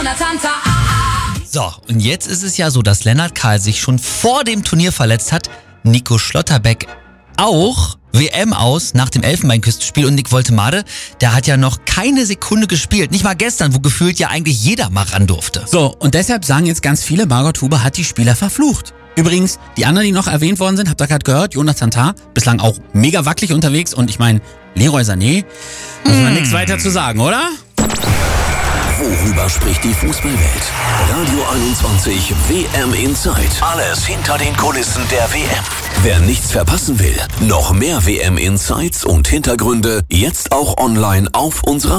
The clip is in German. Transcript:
So, und jetzt ist es ja so, dass Lennart Kahl sich schon vor dem Turnier verletzt hat. Nico Schlotterbeck auch. WM aus nach dem Elfenbeinküstenspiel und Nick Woltemade, der hat ja noch keine Sekunde gespielt. Nicht mal gestern, wo gefühlt ja eigentlich jeder mal ran durfte. So, und deshalb sagen jetzt ganz viele, Margot Huber hat die Spieler verflucht. Übrigens, die anderen, die noch erwähnt worden sind, habt ihr gerade gehört, Jonathan Tah, bislang auch mega wackelig unterwegs und ich meine, Leroy Sané, muss man nichts weiter zu sagen, oder? Worüber spricht die Fußballwelt? Radio 21 WM Insight. Alles hinter den Kulissen der WM. Wer nichts verpassen will, noch mehr WM Insights und Hintergründe jetzt auch online auf unserer